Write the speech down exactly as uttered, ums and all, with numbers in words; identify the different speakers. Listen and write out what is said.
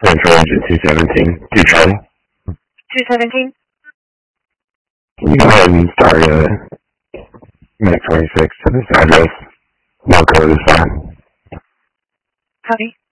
Speaker 1: Central Engine two seventeen. two Charlie.
Speaker 2: two seventeen?
Speaker 1: Can you go ahead and start uh, Mac twenty-six to this address? Marco this time.
Speaker 2: Copy.